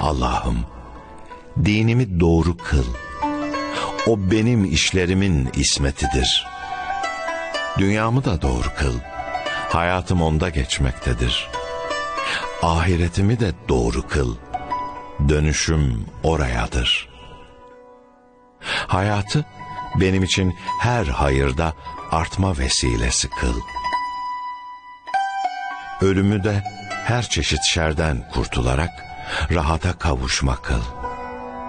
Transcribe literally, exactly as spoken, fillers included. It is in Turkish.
Allah'ım, dinimi doğru kıl. O benim işlerimin ismetidir. Dünyamı da doğru kıl. Hayatım onda geçmektedir. Ahiretimi de doğru kıl. Dönüşüm orayadır. Hayatı benim için her hayırda artma vesilesi kıl. Ölümü de her çeşit şerden kurtularak rahata kavuşma kıl.